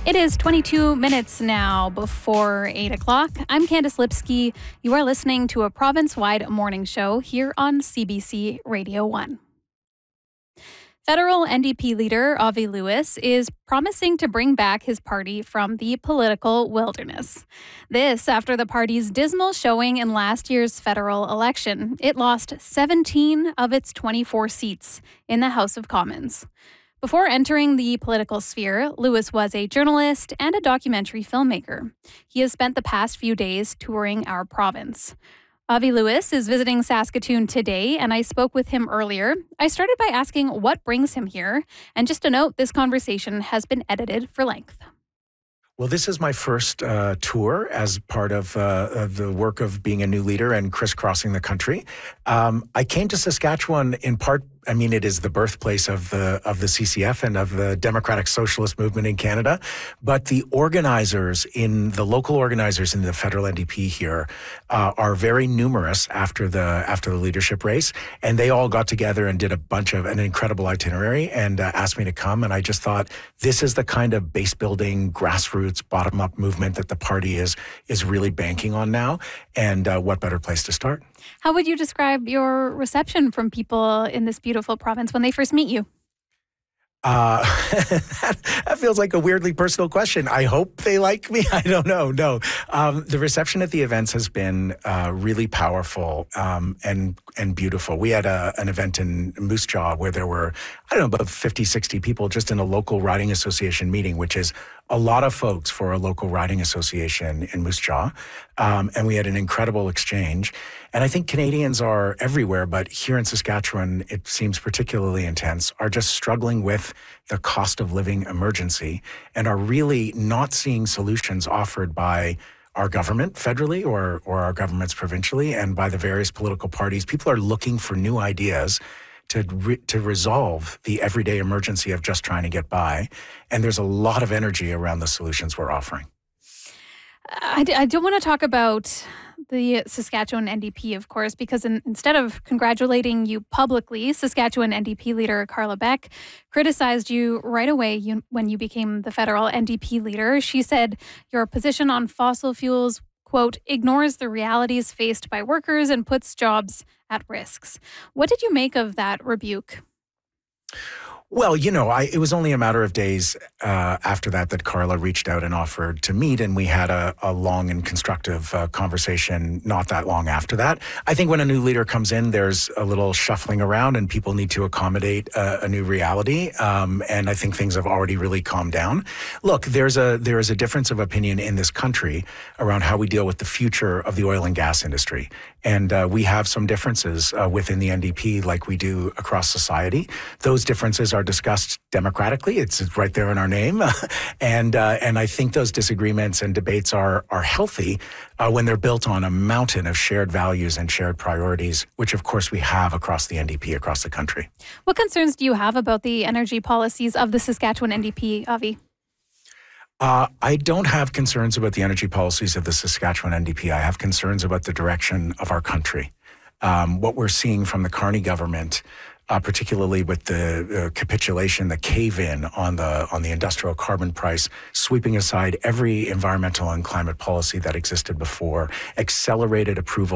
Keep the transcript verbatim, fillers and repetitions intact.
It is twenty-two minutes now before eight o'clock. I'm Candice Lipsky. You are listening to a province-wide morning show here on C B C Radio one. Federal N D P leader Avi Lewis is promising to bring back his party from the political wilderness. This after the party's dismal showing in last year's federal election. It lost seventeen of its twenty-four seats in the House of Commons. Before entering the political sphere, Lewis was a journalist and a documentary filmmaker. He has spent the past few days touring our province. Avi Lewis is visiting Saskatoon today, and I spoke with him earlier. I started by asking what brings him here, and just a note, this conversation has been edited for length. Well, this is my first uh, tour as part of, uh, of the work of being a new leader and crisscrossing the country. Um, I came to Saskatchewan in part. I mean, it is the birthplace of the of the C C F and of the Democratic Socialist Movement in Canada. But the organizers in the local organizers in the federal N D P here uh, are very numerous after the after the leadership race, and they all got together and did a bunch of an incredible itinerary and uh, asked me to come. And I just thought this is the kind of base building, grassroots, bottom up movement that the party is is really banking on now. And uh, what better place to start? How would you describe your reception from people in this beautiful province when they first meet you? Uh, that, that feels like a weirdly personal question. I hope they like me. I don't know. No, um, the reception at the events has been uh, really powerful um, and and beautiful. We had a, an event in Moose Jaw where there were, I don't know, about fifty, sixty people just in a local riding association meeting, which is a lot of folks for a local riding association in Moose Jaw. Um, and we had an incredible exchange. And I think Canadians are everywhere, but here in Saskatchewan, it seems particularly intense, are just struggling with the cost of living emergency and are really not seeing solutions offered by our government federally or, or our governments provincially and by the various political parties. People are looking for new ideas to re- to resolve the everyday emergency of just trying to get by. And there's a lot of energy around the solutions we're offering. I, I don't want to talk about the Saskatchewan N D P, of course, because in, instead of congratulating you publicly, Saskatchewan N D P leader Carla Beck criticized you right away you, when you became the federal N D P leader. She said your position on fossil fuels, quote, ignores the realities faced by workers and puts jobs at risks. What did you make of that rebuke? Well, you know, I, it was only a matter of days uh, after that that Carla reached out and offered to meet, and we had a, a long and constructive uh, conversation not that long after that. I think when a new leader comes in, there's a little shuffling around and people need to accommodate a, a new reality, um, and I think things have already really calmed down. Look, there's a there is a difference of opinion in this country around how we deal with the future of the oil and gas industry, and uh, we have some differences uh, within the N D P like we do across society. Those differences are are discussed democratically. It's right there in our name. and uh, and I think those disagreements and debates are are healthy uh, when they're built on a mountain of shared values and shared priorities, which of course we have across the N D P, across the country. What concerns do you have about the energy policies of the Saskatchewan N D P, Avi? Uh, I don't have concerns about the energy policies of the Saskatchewan N D P. I have concerns about the direction of our country. Um, what we're seeing from the Carney government, Uh, particularly with the uh, capitulation, the cave-in on the on the industrial carbon price, sweeping aside every environmental and climate policy that existed before, accelerated approval